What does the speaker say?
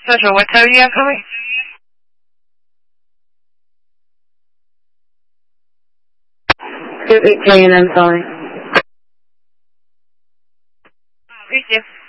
Central, what time do you have coming? K&M calling. Reach you.